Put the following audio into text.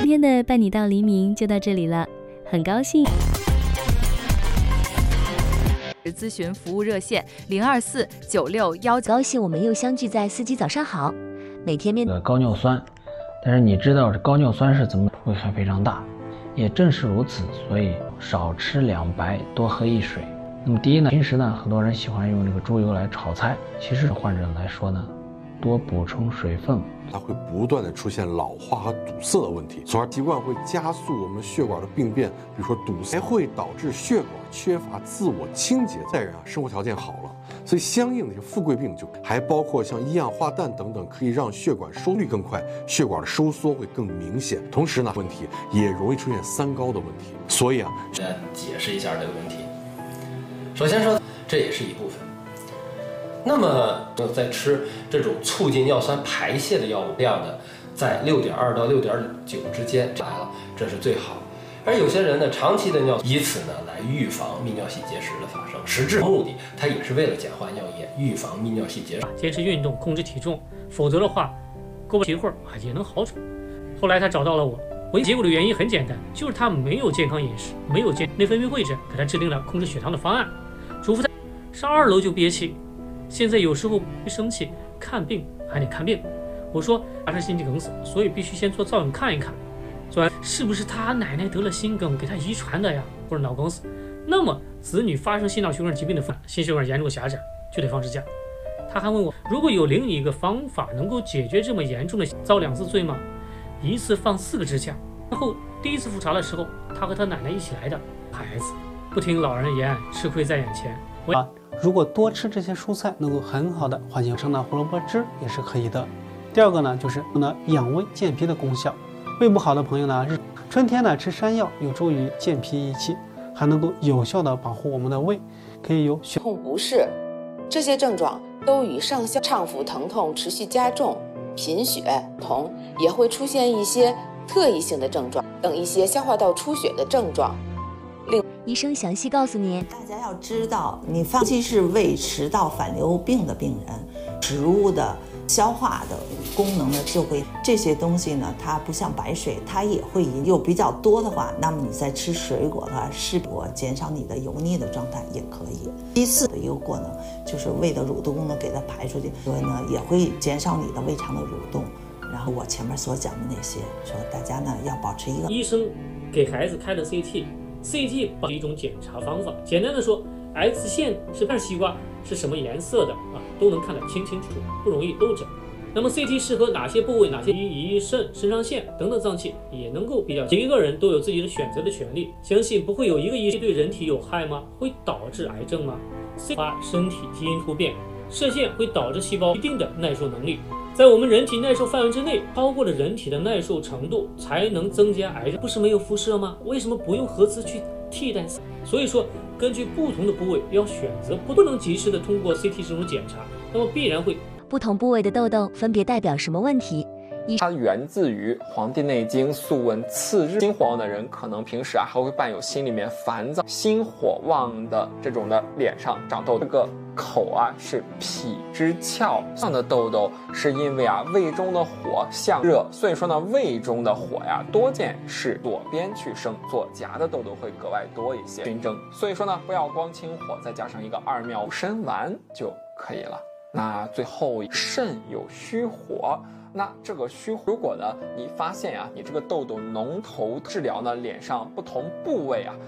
天的伴你到黎明就到这里了，很高兴。 咨询服务热线0249619。 高兴我们又相聚在司机早上好。每天面高尿酸，但是你知道这高尿酸是怎么危害非常大，也正是如此，所以少吃两白，多喝一水。那么第一呢，平时呢，很多人喜欢用这个猪油来炒菜，其实患者来说呢，多补充水分， 它会不断的出现老化和堵塞的问题，从而习惯会加速我们血管的病变，比如说堵塞，还会导致血管缺乏自我清洁。再然生活条件好了，所以相应的一些富贵病就还包括像一氧化氮等等，可以让血管收率更快，血管的收缩会更明显。同时呢，问题也容易出现三高的问题。所以啊， 解释一下这个问题。首先说，这也是一部分。那么在吃这种促进尿酸排泄的药物，量的在6.2到6.9之间来了，这是最好。而有些人呢，长期的尿，以此呢来预防泌尿系结石的发生，实质目的它也是为了简化尿液，预防泌尿系结石。 坚持运动，控制体重，否则的话，过不一会儿也能好转。后来他找到了我，结果的原因很简单，就是他没有健康饮食，没有内分泌会诊，给他制定了控制血糖的方案，嘱咐他上2楼就憋气。现在有时候一生气看病还得看病，我说他是心肌梗死，所以必须先做造影看一看，是不是他奶奶得了心梗给他遗传的呀，或者脑梗死。那么子女发生心脑血管疾病的心血管严重狭窄就得放支架。他还问我，如果有另一个方法能够解决这么严重的，遭2次罪吗？一次放4个支架。然后第一次复查的时候，他和他奶奶一起来的，孩子不听老人言，吃亏在眼前。 如果多吃这些蔬菜，能够很好的缓解生的胡萝卜汁也是可以的。第二个呢，就是养胃健脾的功效。胃不好的朋友呢，春天呢吃山药有助于健脾益气，还能够有效的保护我们的胃，可以有血痛不适，这些症状都与上消肠腹疼痛持续加重、贫血同，也会出现一些特异性的症状等一些消化道出血的症状。 医生详细告诉您， 大家要知道，你尤其是胃食道反流病的病人，食物的消化的功能呢就会这些东西呢，它不像白水，它也会有比较多的话，那么你在吃水果的话，是否减少你的油腻的状态也可以。第四的一个过能就是胃的蠕动功能给它排出去，所以呢也会减少你的胃肠的蠕动。然后我前面所讲的那些，说大家呢要保持一个。 医生给孩子开了 CT 是一种检查方法。简单的说 ，X 线是看西瓜是什么颜色的都能看得清清楚楚，不容易漏诊。那么 CT 适合哪些部位、哪些胰、肾、肾上腺等等脏器，也能够比较。每一个人都有自己的选择的权利，相信不会有一个仪器对人体有害吗？会导致癌症吗？身体基因突变，射线会导致细胞一定的耐受能力。在我们人体耐受范围之内，超过了人体的耐受程度，才能增加癌症。不是没有辐射吗？为什么不用核磁去替代？所以说，根据不同的部位要选择，不能及时的通过 CT 这种检查，那么必然会不同部位的痘痘分别代表什么问题？ 它源自于《黄帝内经·素问·次日》，心火旺的人可能平时还会伴有心里面烦躁，心火旺的这种的脸上长痘，这个口是脾之窍上的痘痘，是因为胃中的火向热，所以说呢胃中的火多见是左边去生，左颊的痘痘会格外多一些，熏蒸，所以说呢不要光清火，再加上一个2妙参丸就可以了。那最后肾有虚火，那这个虚火，如果呢你发现你这个痘痘脓头治疗呢，脸上不同部位